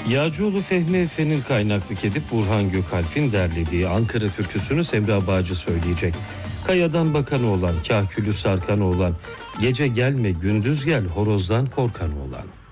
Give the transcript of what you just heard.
Yağcıoğlu Fehmi Efe'nin kaynaklık edip Burhan Gökalp'in derlediği Ankara türküsünü Semra Bağcı söyleyecek. Kayadan bakan olan, kahkülü sarkan olan, gece gelme gündüz gel horozdan korkan olan.